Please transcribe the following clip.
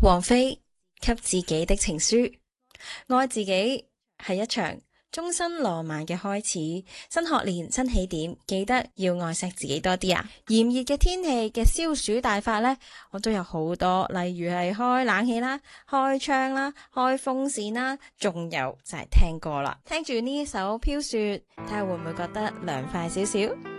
王菲給自己的情書，愛自己係一場終身浪漫嘅開始。新學年新起點，記得要愛惜自己多啲啊！炎熱嘅天氣嘅消暑大法呢，我都有好多，例如係開冷氣啦、開窗啦、開風扇啦，仲有就係聽歌啦。聽住呢首飄雪，睇下會唔會覺得涼快少少？